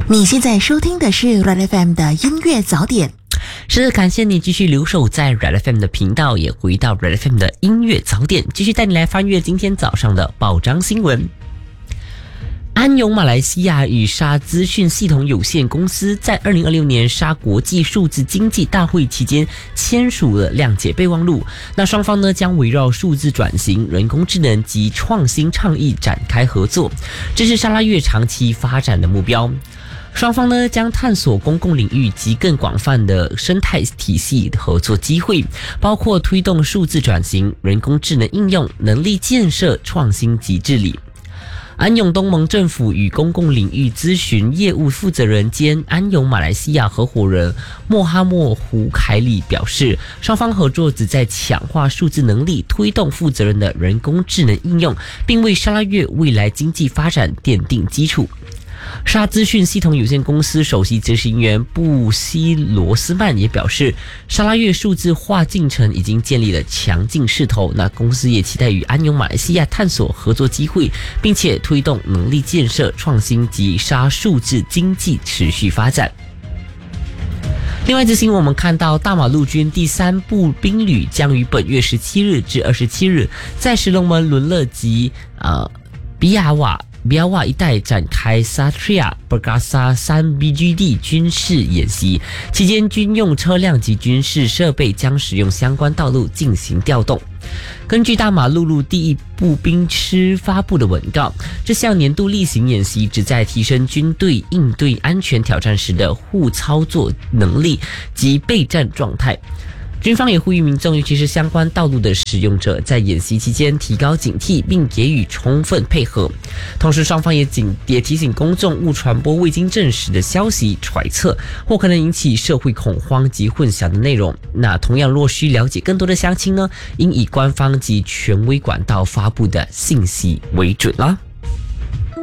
你现在收听的是 Red FM 的音乐早点。 是的，感谢你继续留守在 Red FM 的频道，也回到 Red FM 的音乐早点，继续带你来翻阅今天早上的报章新闻。安永马来西亚与沙资讯系统有限公司在2026年沙国际数字经济大会期间签署了谅解备忘录。那双方呢将围绕数字转型、人工智能及创新倡议展开合作，这是沙拉越长期发展的目标。双方呢将探索公共领域及更广泛的生态体系合作机会，包括推动数字转型、人工智能应用、能力建设、创新及治理。安永东盟政府与公共领域咨询业务负责人兼安永马来西亚合伙人莫哈默胡凯里表示，双方合作旨在强化数字能力，推动负责任的人工智能应用，并为沙拉越未来经济发展奠定基础。沙资讯系统有限公司首席执行员布希罗斯曼也表示，沙拉越数字化进程已经建立了强劲势头，那公司也期待与安永马来西亚探索合作机会，并且推动能力建设、创新及沙数字经济持续发展。另外一则新闻，我们看到大马陆军第3步兵旅将于本月17日至27日在石龙门、伦勒及比亚瓦一带展开 Satria Perkasa 3BGD 军事演习，期间军用车辆及军事设备将使用相关道路进行调动。根据大马陆路第1步兵师发布的文告，这项年度例行演习旨在提升军队应对安全挑战时的互操作能力及备战状态。军方也呼吁民众，尤其是相关道路的使用者，在演习期间提高警惕，并给予充分配合。同时，双方也提醒公众勿传播未经证实的消息、揣测或可能引起社会恐慌及混淆的内容。那同样，若需了解更多的详情呢，应以官方及权威管道发布的信息为准啦。